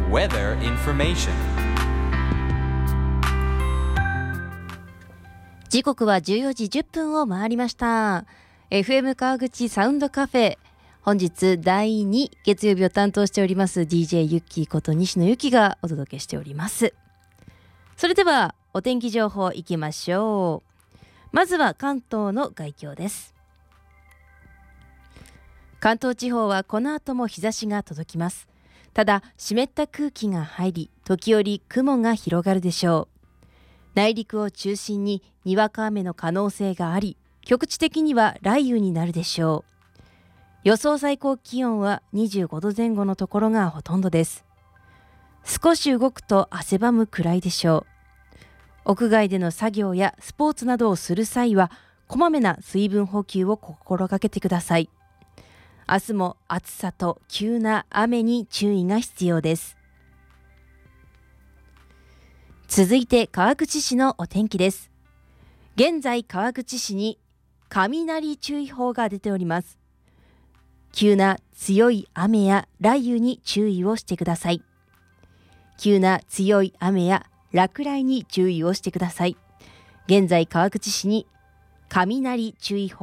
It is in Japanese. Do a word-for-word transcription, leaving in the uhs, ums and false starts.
Weather information. 時刻はじゅうよじじゅっぷんを回りました。 エフエム 川口サウンドカフェ、本日だいに月曜日を担当しております ディージェー ユッキーこと西野由紀がお届けしております。それではお天気情報いきましょう。まずは関東の概況です。関東地方はこの後も日差しが届きます。ただ湿った空気が入り、時折雲が広がるでしょう。内陸を中心ににわか雨の可能性があり、局地的には雷雨になるでしょう。予想最高気温はにじゅうごどぜん後のところがほとんどです。少し動くと汗ばむくらいでしょう。屋外での作業やスポーツなどをする際は、こまめな水分補給を心がけてください。明日も暑さと急な雨に注意が必要です。続いて川口市のお天気です。現在川口市に雷注意報が出ております。急な強い雨や雷雨に注意をしてください。急な強い雨や落雷に注意をしてください。現在川口市に雷注意報